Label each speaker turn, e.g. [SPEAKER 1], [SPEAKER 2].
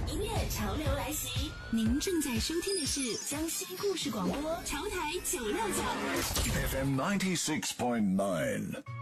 [SPEAKER 1] 音乐潮流来袭，您正在收听的是江西故事广播潮台969
[SPEAKER 2] FM 96.9